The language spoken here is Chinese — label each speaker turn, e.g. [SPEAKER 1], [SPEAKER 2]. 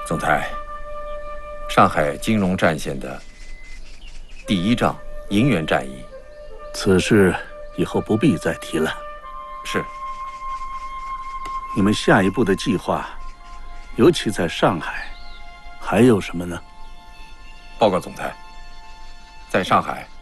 [SPEAKER 1] 总裁，上海金融战线的第一仗银元战役，
[SPEAKER 2] 此事以后不必再提了。
[SPEAKER 1] 是。
[SPEAKER 2] 你们下一步的计划，尤其在上海，还有什么呢？
[SPEAKER 1] 报告总裁，在上海，